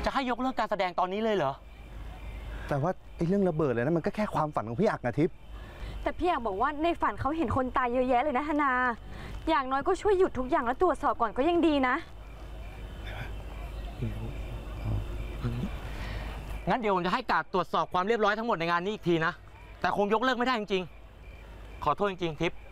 จะให้ยกเลิกการแสดงตอนนี้เลยเหรอแต่ว่าไอ้เรื่องระเบิดเลยนะมันก็แค่ความฝันของพี่อักนะทิพย์แต่พี่อยากบอกว่าในฝันเขาเห็นคนตายเยอะแยะเลยนะธนาอย่างน้อยก็ช่วยหยุดทุกอย่างแล้วตรวจสอบก่อนก็ยังดีนะงั้นเดี๋ยวผมจะให้การตรวจสอบความเรียบร้อยทั้งหมดในงานนี้อีกทีนะแต่คงยกเลิกไม่ได้จริงๆขอโทษจริงๆทิพย์